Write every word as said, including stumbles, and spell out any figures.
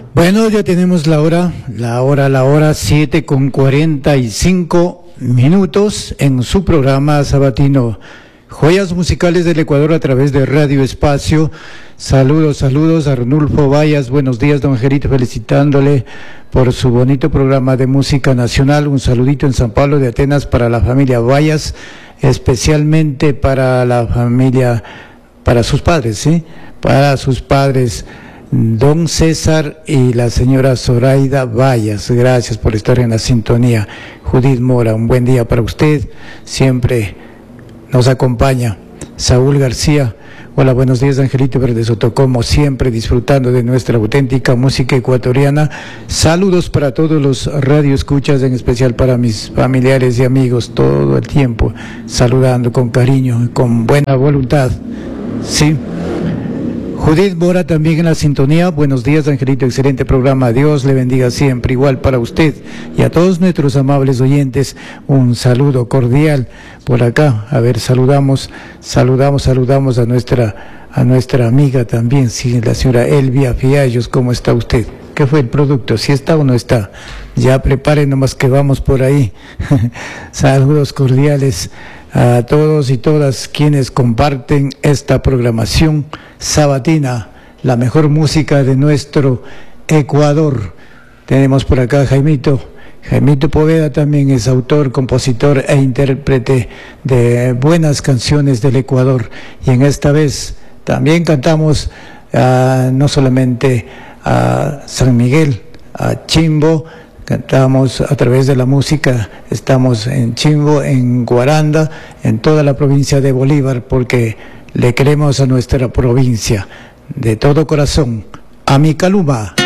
Bueno, ya tenemos la hora, la hora, la hora, siete con cuarenta y cinco minutos en su programa sabatino Joyas Musicales del Ecuador a través de Radio Espacio. Saludos, saludos a Arnulfo Vallas. Buenos días, don Angelito, felicitándole por su bonito programa de música nacional. Un saludito en San Pablo de Atenas para la familia Vallas, especialmente para la familia, para sus padres, ¿sí? Para sus padres, don César y la señora Zoraida Vallas. Gracias por estar en la sintonía. Judith Mora, un buen día para usted. Siempre nos acompaña Saúl García. Hola, buenos días, Angelito Verde Soto, como siempre disfrutando de nuestra auténtica música ecuatoriana. Saludos para todos los radioescuchas, en especial para mis familiares y amigos, todo el tiempo saludando con cariño, con buena voluntad. Sí. Judith Mora también en la sintonía. Buenos días, Angelito, excelente programa. Dios le bendiga siempre. Igual para usted y a todos nuestros amables oyentes, un saludo cordial por acá. A ver, saludamos, saludamos, saludamos a nuestra, a nuestra amiga también, sí, la señora Elvia Fiallos. ¿Cómo está usted? ¿Qué fue el producto? ¿Si está o no está? Ya preparen nomás que vamos por ahí. Saludos cordiales a todos y todas quienes comparten esta programación sabatina, la mejor música de nuestro Ecuador. Tenemos por acá a Jaimito, Jaimito Poveda, también es autor, compositor e intérprete de buenas canciones del Ecuador. Y en esta vez también cantamos uh, no solamente a San Miguel, a Chimbo, cantamos a través de la música, estamos en Chimbo, en Guaranda, en toda la provincia de Bolívar, porque le queremos a nuestra provincia de todo corazón. A mi Caluma.